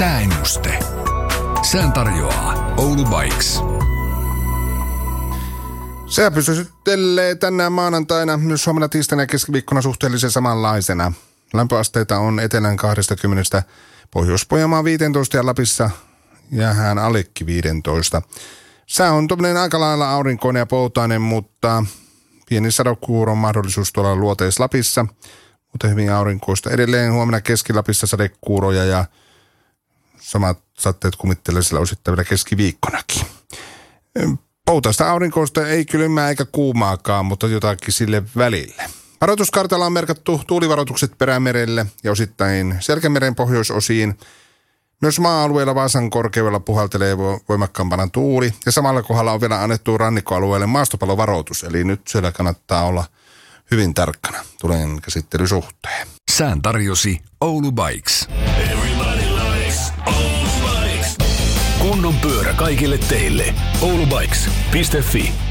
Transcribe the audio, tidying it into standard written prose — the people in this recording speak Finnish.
Sääennuste. Sään tarjoaa Oulu Bikes. Sää pysyttelee tänään maanantaina, myös huomenna tiistaina ja keskiviikkona suhteellisen samanlaisena. Lämpöasteita on etelän 20, Pohjois-Pohjanmaan 15 ja Lapissa jäähän allekin 15. Sää on tommoinen aika lailla aurinkoinen ja poutainen, mutta pieni sadekuuron mahdollisuus tuolla luoteis Lapissa, mutta hyvin aurinkoista. Edelleen huomenna Keski-Lapissa sadekuuroja ja samat satteet kumittelee siellä osittain vielä keskiviikkonakin. Poutaista aurinkoista ei kylmää eikä kuumaakaan, mutta jotakin sille välille. Varoituskartalla on merkattu tuulivaroitukset Perämerelle ja osittain Selkämeren pohjoisosiin. Myös maa-alueella Vaasan korkeudella puhaltelee voimakkaampana tuuli ja samalla kohdalla on vielä annettu rannikkoalueelle maastopallovaroitus, eli nyt siellä kannattaa olla hyvin tarkkana tulen käsittelysuhteen. Sään tarjosi Oulu Bikes. Kunnon pyörä kaikille teille. oulubikes.fi